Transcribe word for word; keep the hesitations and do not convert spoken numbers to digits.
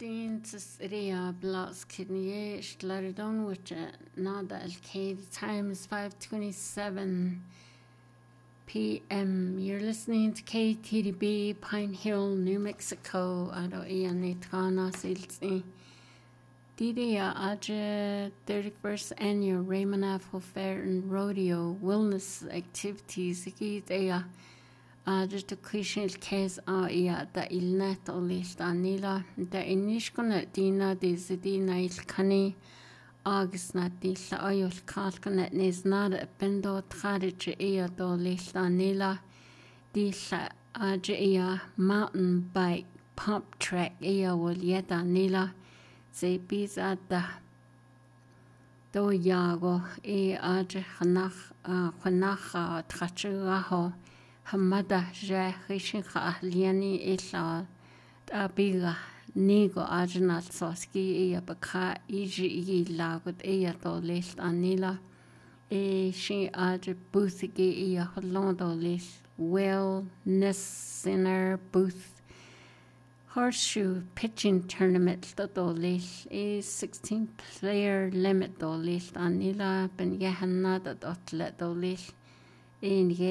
Dienst Ria Blas Kidney Schlaridon, which Nada El K. The time is five twenty-seven p m. You're listening to K T D B, Pine Hill, New Mexico. Ado iya Netrana Silsi. Didia Aja thirty-first Annual Raymond Afro Fair and Rodeo Wellness Activities. Ikidea. Aja to Christian case a ia da il net o listanila da inishkona dina de zidina il kani agus na dilla ayol kalkanet nis nada bendo tradiche ia do listanila dilla aja ia mountain bike pump track ia wal yeda nila ze biza da do yago e aja khanach khanach trachuaho Hamada ja rishinga liani illa abiga nigo ajnal soski e baka iji i lagut e to list anila e shi aj boothigi e holondo list wellness center booth horseshoe pitching tournament to list e sixteen player limit to list anila ben yahanna dot let to list in